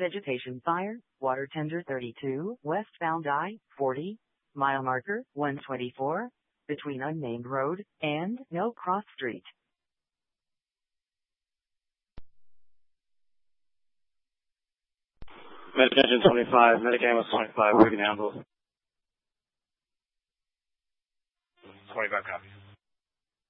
Vegetation fire, water tender 32, westbound I-40, mile marker 124, between unnamed road and no cross street. Vegetation 25, Medicam was 25, we can handle. 25 copies.